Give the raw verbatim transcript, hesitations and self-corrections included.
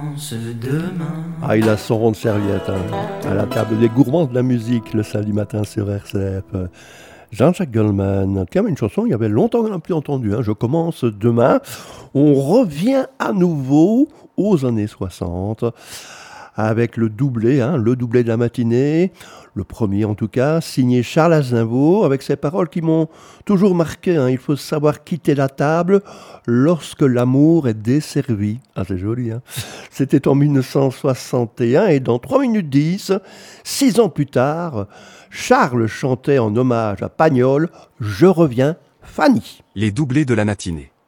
Demain. Ah, il a son rond de serviette hein, à la table des gourmands de la musique le samedi matin sur R C F. Jean-Jacques Goldman. Tiens, une chanson, il y avait longtemps qu'on n'a plus entendu. Hein. Je commence demain. On revient à nouveau aux années soixante avec le doublé, hein, le doublé de la matinée, le premier en tout cas, signé Charles Aznavour, avec ces paroles qui m'ont toujours marqué. Hein. Il faut savoir quitter la table lorsque l'amour est desservi. Ah, c'est joli, hein. C'était en mille neuf cent soixante et un et dans trois minutes dix, six ans plus tard, Charles chantait en hommage à Pagnol « Je reviens, Fanny ». Les doublés de la matinée.